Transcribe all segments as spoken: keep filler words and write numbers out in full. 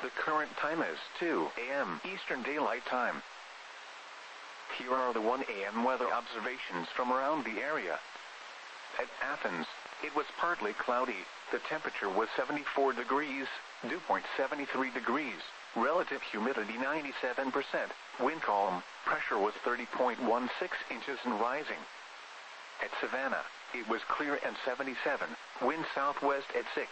The current time is two A M Eastern Daylight Time. Here are the one A M weather observations from around the area. At Athens, it was partly cloudy. The temperature was seventy-four degrees, dew point seventy-three degrees, relative humidity ninety-seven percent, wind calm, pressure was thirty point one six inches and rising. At Savannah, it was clear and seventy-seven, wind southwest at six.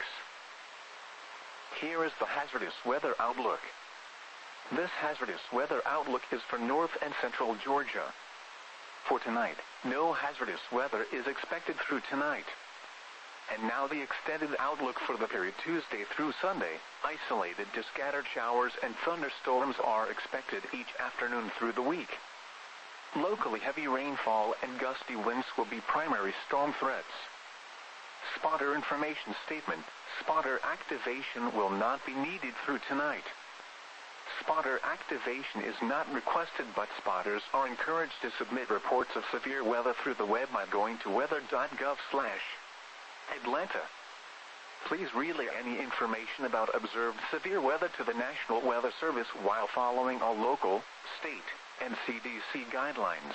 Here is the hazardous weather outlook. This hazardous weather outlook is for north and central Georgia. For tonight, no hazardous weather is expected through tonight. And now the extended outlook for the period Tuesday through Sunday. Isolated to scattered showers and thunderstorms are expected each afternoon through the week. Locally heavy rainfall and gusty winds will be primary storm threats. Spotter information statement. Spotter activation will not be needed through tonight. Spotter activation is not requested, but spotters are encouraged to submit reports of severe weather through the web by going to weather dot gov slash Atlanta. Please relay any information about observed severe weather to the National Weather Service while following all local, state, and C D C guidelines.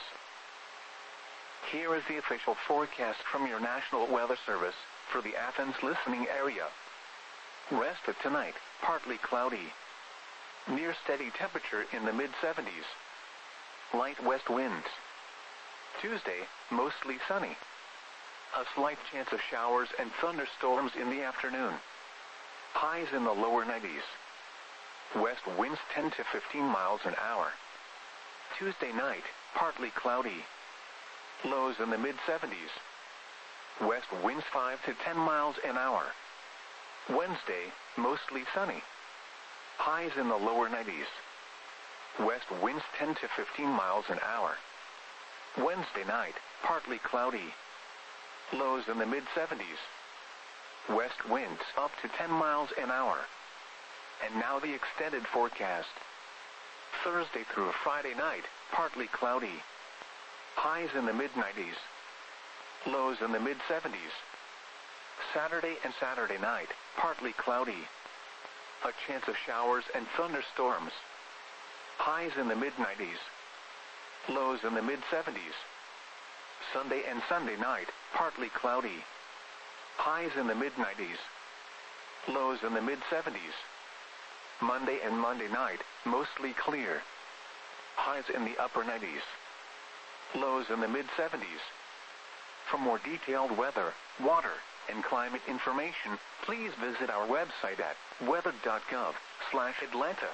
Here is the official forecast from your National Weather Service for the Athens listening area. Rest of tonight, partly cloudy. Near steady temperature in the mid seventies. Light west winds. Tuesday, mostly sunny. A slight chance of showers and thunderstorms in the afternoon. Highs in the lower nineties. West winds ten to fifteen miles an hour. Tuesday night, partly cloudy. Lows in the mid seventies. West winds five to ten miles an hour. Wednesday, mostly sunny. Highs in the lower nineties. West winds ten to fifteen miles an hour. Wednesday night, partly cloudy. Lows in the mid seventies. West winds up to ten miles an hour. And now the extended forecast. Thursday through Friday night, partly cloudy. Highs in the mid nineties. Lows in the mid seventies. Saturday and Saturday night, partly cloudy. A chance of showers and thunderstorms. Highs in the mid nineties. Lows in the mid seventies. Sunday and Sunday night, partly cloudy. Highs in the mid nineties. Lows in the mid seventies. Monday and Monday night, mostly clear. Highs in the upper nineties. Lows in the mid seventies. For more detailed weather, water, and climate information, please visit our website at weather dot gov slash Atlanta.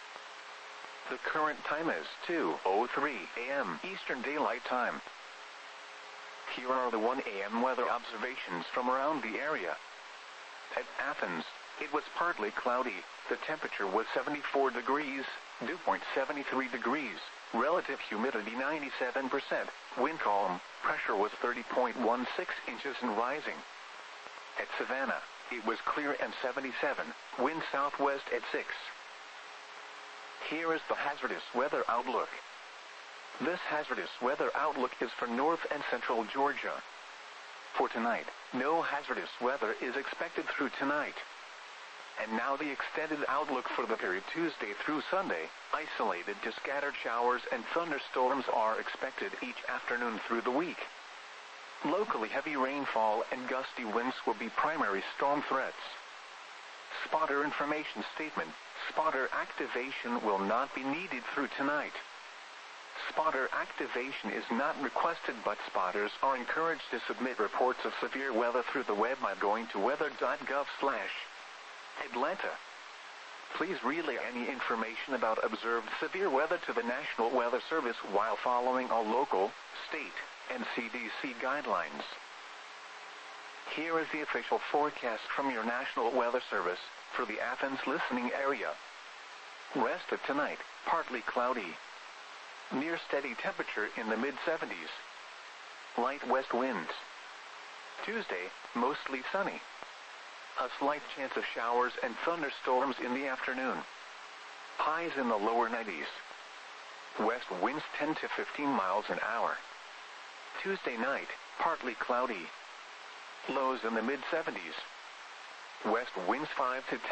The current time is two oh three A M Eastern Daylight Time. Here are the one A M weather observations from around the area. At Athens, it was partly cloudy. The temperature was seventy-four degrees, dew point seventy-three degrees, relative humidity ninety-seven percent, wind calm, pressure was thirty point one six inches and rising. At Savannah, it was clear and seventy-seven, wind southwest at six. Here is the hazardous weather outlook. This hazardous weather outlook is for north and central Georgia. For tonight, no hazardous weather is expected through tonight. And now the extended outlook for the period Tuesday through Sunday. Isolated to scattered showers and thunderstorms are expected each afternoon through the week. Locally heavy rainfall and gusty winds will be primary storm threats. Spotter information statement. Spotter activation will not be needed through tonight. Spotter activation is not requested, but spotters are encouraged to submit reports of severe weather through the web by going to weather dot gov slash Atlanta. Please relay any information about observed severe weather to the National Weather Service while following all local, state, and C D C guidelines. Here is the official forecast from your National Weather Service for the Athens listening area. Rest of tonight, partly cloudy. Near steady temperature in the mid seventies. Light west winds. Tuesday, mostly sunny. A slight chance of showers and thunderstorms in the afternoon. Highs in the lower nineties. West winds ten to fifteen miles an hour. Tuesday night, partly cloudy. Lows in the mid seventies. West winds five to ten